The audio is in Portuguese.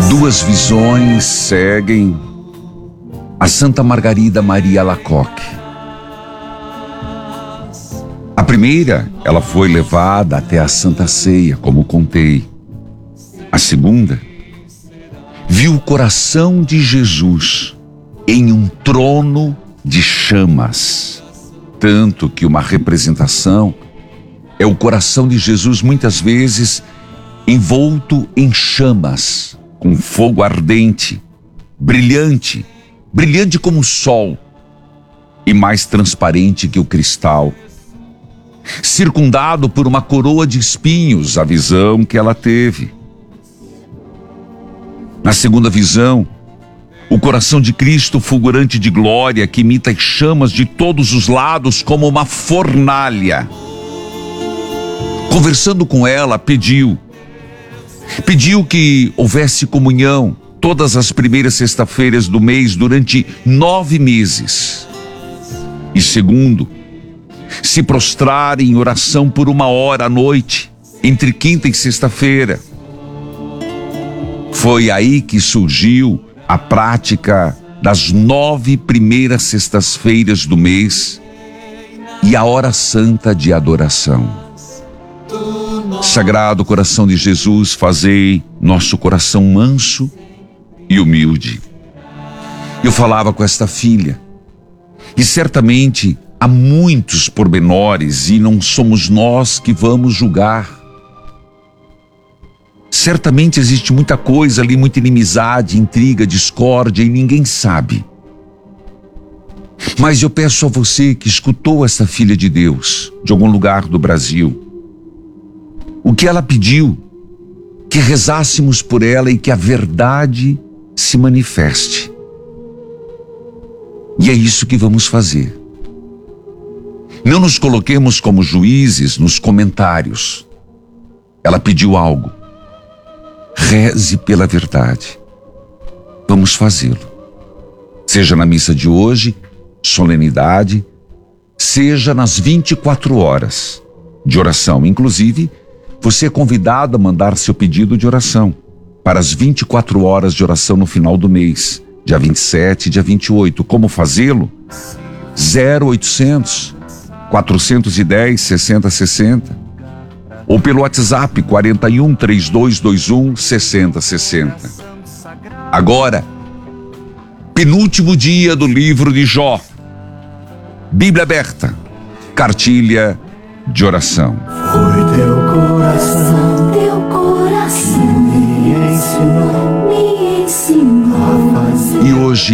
Duas visões seguem a Santa Margarida Maria Alacoque. A primeira, ela foi levada até a Santa Ceia, como contei. A segunda, viu o coração de Jesus em um trono de chamas. Tanto que uma representação é o coração de Jesus muitas vezes envolto em chamas, com fogo ardente, brilhante como o sol e mais transparente que o cristal. Circundado por uma coroa de espinhos, a visão que ela teve. Na segunda visão, o coração de Cristo fulgurante de glória que imita as chamas de todos os lados como uma fornalha. Conversando com ela, pediu que houvesse comunhão todas as primeiras sexta-feiras do mês durante 9 meses. E segundo, se prostrar em oração por 1 hora à noite, entre quinta e sexta-feira. Foi aí que surgiu a prática das 9 primeiras sextas-feiras do mês e a hora santa de adoração. Sagrado coração de Jesus, fazei nosso coração manso e humilde. Eu falava com esta filha, e certamente há muitos pormenores e não somos nós que vamos julgar. Certamente existe muita coisa ali, muita inimizade, intriga, discórdia e ninguém sabe. Mas eu peço a você que escutou esta filha de Deus, de algum lugar do Brasil, o que ela pediu, que rezássemos por ela e que a verdade se manifeste. E é isso que vamos fazer. Não nos coloquemos como juízes nos comentários. Ela pediu algo. Reze pela verdade. Vamos fazê-lo. Seja na missa de hoje, solenidade, seja nas 24 horas de oração. Inclusive, você é convidado a mandar seu pedido de oração para as 24 horas de oração no final do mês, dia 27 e dia 28. Como fazê-lo? 0800 410 6060 ou pelo WhatsApp 41 3221 6060. Agora, penúltimo dia do livro de Jó. Bíblia aberta, cartilha de oração. Foi teu coração que me ensinou E hoje